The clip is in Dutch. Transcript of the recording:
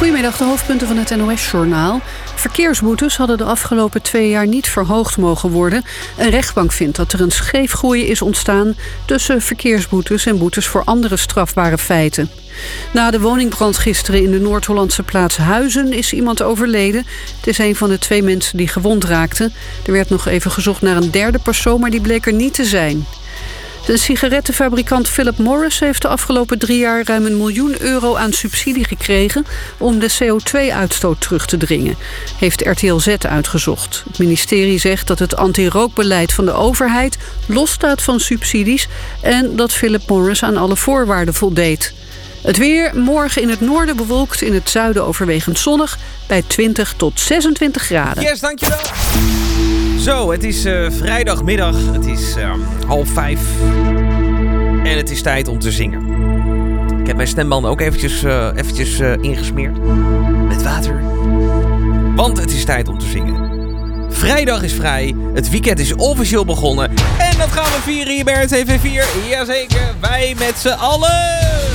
Goedemiddag, de hoofdpunten van het NOS-journaal. Verkeersboetes hadden de afgelopen 2 jaar niet verhoogd mogen worden. Een rechtbank vindt dat er een scheefgroei is ontstaan tussen verkeersboetes en boetes voor andere strafbare feiten. Na de woningbrand gisteren in de Noord-Hollandse plaats Huizen is iemand overleden. Het is een van de 2 mensen die gewond raakten. Er werd nog even gezocht naar een derde persoon, maar die bleek er niet te zijn. De sigarettenfabrikant Philip Morris heeft de afgelopen 3 jaar ruim €1 miljoen aan subsidie gekregen om de CO2-uitstoot terug te dringen, heeft RTL Z uitgezocht. Het ministerie zegt dat het anti-rookbeleid van de overheid losstaat van subsidies en dat Philip Morris aan alle voorwaarden voldeed. Het weer, morgen in het noorden bewolkt, in het zuiden overwegend zonnig, bij 20 tot 26 graden. Yes, dankjewel. Zo, het is vrijdagmiddag, het is 4:30 en het is tijd om te zingen. Ik heb mijn stembanden ook eventjes ingesmeerd met water, want het is tijd om te zingen. Vrijdag is vrij, het weekend is officieel begonnen en dat gaan we vieren hier bij RTV4. Jazeker, wij met z'n allen.